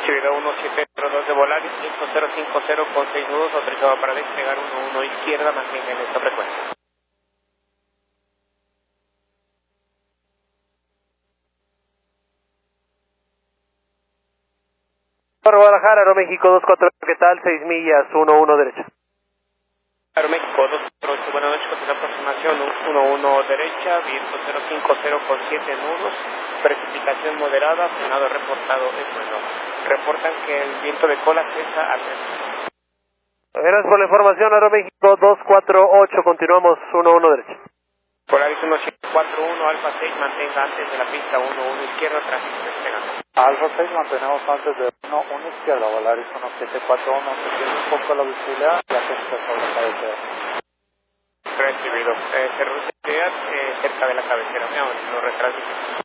Recibido 1702 de Volaris, 5050 con 6 nudos, autorizado para despegar 11 izquierda, mantenga en esta frecuencia. Guadalajara, Aeroméxico 248, ¿qué tal? 6 millas, 11 derecha. Aeroméxico 248, buenas noches, con aproximación 11 derecha, viento 050 con 7 nudos, precipitación moderada, frenado reportado en suelo. Reportan que el viento de cola cesa al 3. Gracias por la información, Aeroméxico 248, continuamos 11 derecha. Polaris 1741, Alfa 6, mantenga antes de la pista 11 izquierda, tráfico despegando. Alfa 6, mantenemos antes de 11 izquierda, Volaris 1741, se tiene un poco la visibilidad, ya que está sobre la cabecera. Recibido. Se reduce actividad cerca de la cabecera, lo retransmite.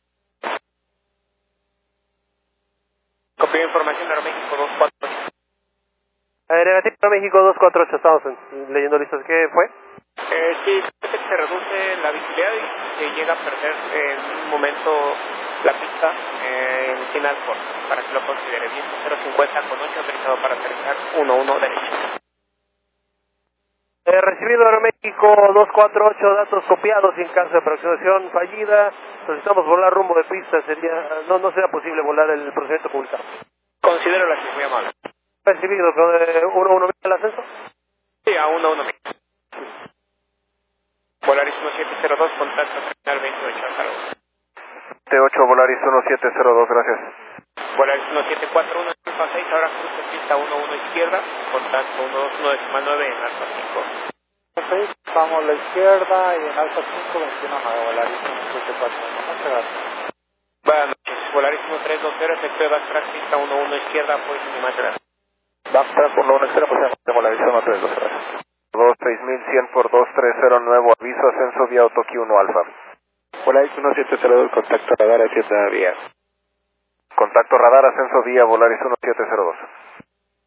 Copia de información, Aeroméxico 248. Negativo, Aeroméxico 248, estamos leyendo listas, ¿qué fue? Sí, se reduce la visibilidad y se llega a perder en un momento la pista en final corto, para que lo considere. Viento 050 con 8, autorizado para aterrizar 11 derecha. Recibido Aeroméxico 248, datos copiados y en caso de aproximación fallida, necesitamos volar rumbo de pista, no será posible volar el procedimiento publicado. Considero la que muy amable. Recibido, 11 el ascenso. Sí, a 11. Volaris 1702, contacto terminal 28, hasta luego. 78, Volaris 1702, gracias. Volaris 1741, Alfa 6, ahora cruce pista 11 izquierda, contacto 129 en Alfa 5. Alfa 6, vamos a la izquierda y en Alfa 5, 21 Volaris 1741, muchas gracias. Buenas noches, Volaris 1320, efecto de backtrack, pista 11 izquierda, apoyo y muchas gracias. Backtrack 11 izquierda, pues Volaris 1320, gracias. 26100 por 230, nuevo aviso, ascenso vía Otoki 1 Alfa. Volaris 1702, contacto radar a 7 vía. Contacto radar, ascenso vía Volaris 1702.